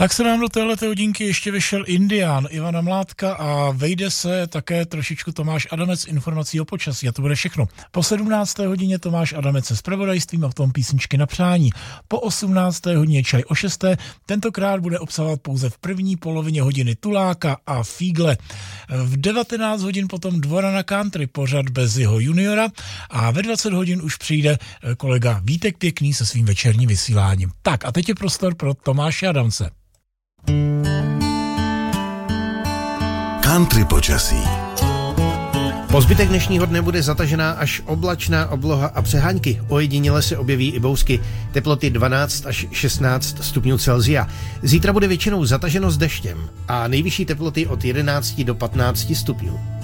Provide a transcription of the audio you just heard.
Tak se nám do téhleté hodinky ještě vyšel Indián Ivana Mládka a vejde se také trošičku Tomáš Adamec informací o počasí a to bude všechno. Po 17. hodině Tomáš Adamec se zpravodajstvím a v tom písničky na přání. Po 18. hodině čaj o 6. Tentokrát bude obsahovat pouze v první polovině hodiny Tuláka a Fígle. V 19 hodin potom Dvora na country, pořad bez jeho juniora a ve 20 hodin už přijde kolega Vítek Pěkný se svým večerním vysíláním. Tak a teď je prostor pro Tomáše Adamce. Country počasí. Po zbytek dnešního dne bude zatažená až oblačná obloha a přehánky. Ojediněle se objeví i bousky. Teploty 12 až 16 stupňů Celsia. Zítra bude většinou zataženo s deštěm a nejvyšší teploty od 11 do 15 stupňů.